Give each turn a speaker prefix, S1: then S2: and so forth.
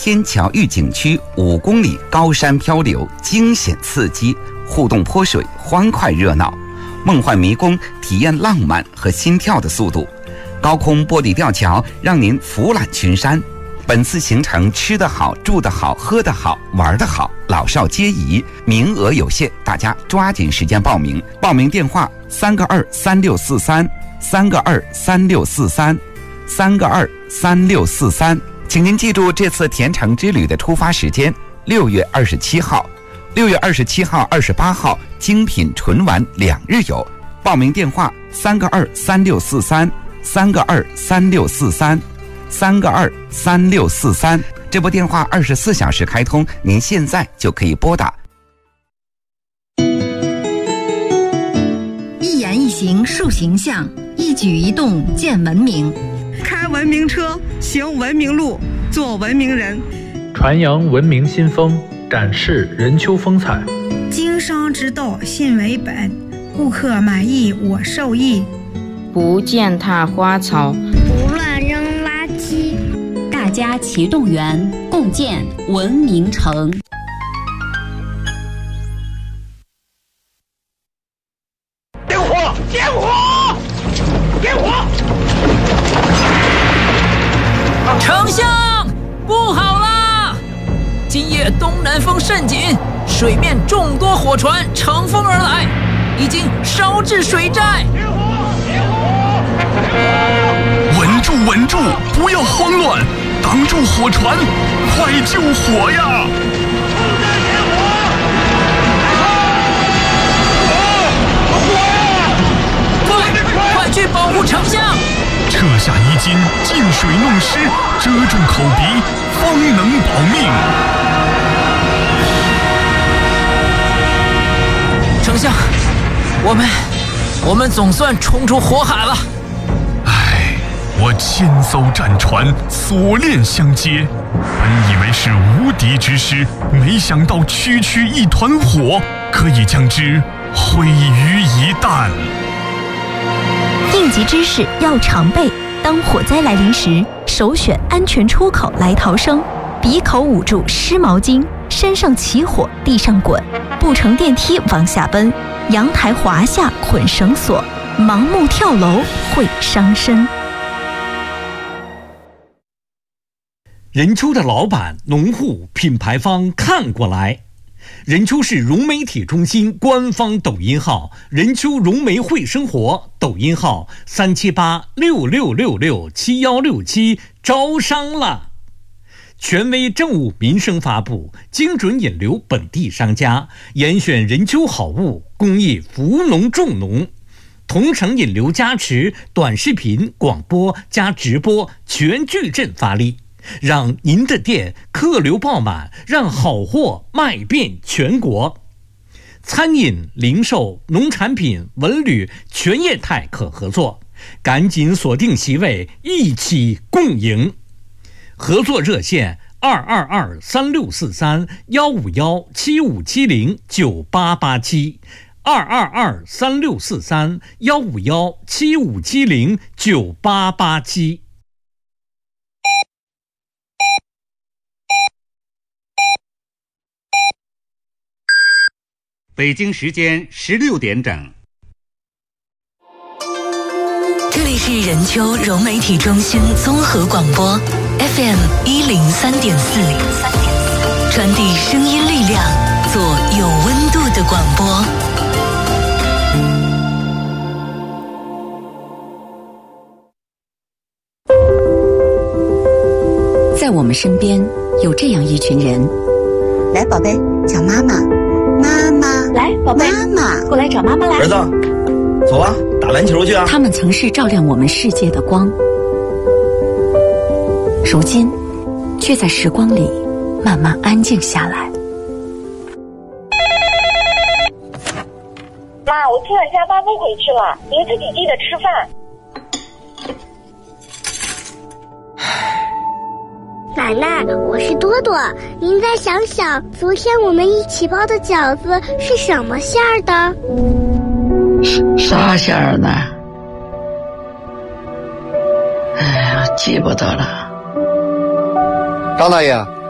S1: 天桥御景区5公里高山漂流，惊险刺激，互动泼水，欢快热闹，梦幻迷宫，体验浪漫和心跳的速度，高空玻璃吊桥让您俯览群山。本次行程吃得好，住得好，喝得好，玩得好，老少皆宜，名额有限，大家抓紧时间报名。报名电话3个23643，3个23643，3个23643。请您记住这次甜橙之旅的出发时间：6月27号、6月27号、28号，精品纯玩2日游。报名电话3个23643，3个23643，3个23643。这部电话24小时开通，您现在就可以拨打。
S2: 一言一行树形象，一举一动见文明。
S3: 开文明车，行文明路，做文明人。
S4: 传扬文明新风，展示任丘风采。
S5: 经商之道，信为本，顾客满意我受益。
S6: 不践踏花草，
S7: 不乱扔垃圾。
S8: 大家齐动员，共建文明城。
S9: 点火！点火！点火！
S10: 丞相，不好啦！今夜东南风甚紧，水面众多火船乘风而来，已经烧至水寨。
S11: 稳住，稳住，不要慌乱，挡住火船，快救火呀！
S10: 快去保护丞相！
S11: 撤下衣襟，进水弄湿，遮住口鼻，方能保命。
S10: 丞相，我们总算冲出火海了。
S11: 唉，我千艘战船锁链相接，本以为是无敌之师，没想到区区一团火，可以将之毁于一旦。
S12: 应急知识要常备，当火灾来临时，首选安全出口来逃生，鼻口捂住湿毛巾，身上起火地上滚，不乘电梯往下奔，阳台滑下捆绳索，盲目跳楼会伤身。
S13: 任丘的老板、农户、品牌方看过来。任丘市融媒体中心官方抖音号任丘融媒会生活，抖音号37866667167，招商了。权威政务民生发布，精准引流本地商家，严选任丘好物，公益扶农种农，同城引流加持，短视频、广播加直播全矩阵发力，让您的店客流爆满，让好货卖遍全国。餐饮、零售、农产品、文旅全业态可合作，赶紧锁定席位，一起共赢。合作热线222-3643-152-7570-9887152-3573-151-7570-9887。
S1: 北京时间16点整。
S14: 这里是任丘融媒体中心综合广播 FM 103.4，传递声音力量，做有温度的广播。
S2: 在我们身边有这样一群人，
S15: 来，宝贝，叫妈妈。妈妈，
S2: 来，宝贝，
S15: 妈妈，
S2: 过来找妈妈来。
S16: 儿子，走啊，打篮球去啊！
S2: 他们曾是照亮我们世界的光，如今却在时光里慢慢安静下来。
S17: 妈，我今晚加班不回去了，您自己记得吃饭。
S7: 奶奶，我是多多，您再想想，昨天我们一起包的饺子是什么馅儿的？
S18: 啥馅儿呢？哎呀，记不得了。
S16: 张大爷，